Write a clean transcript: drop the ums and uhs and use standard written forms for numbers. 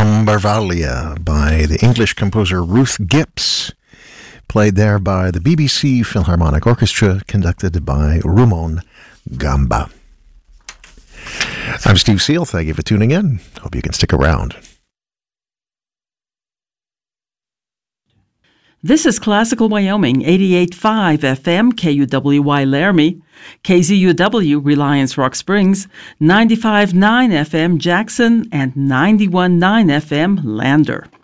Ambarvalia by the English composer Ruth Gibbs, played there by the BBC Philharmonic Orchestra, conducted by Rumon Gamba. I'm Steve Seal. Thank you for tuning in. Hope you can stick around. This is Classical Wyoming, 88.5 FM, KUWY Laramie, KZUW Reliance Rock Springs, 95.9 FM Jackson, and 91.9 FM Lander.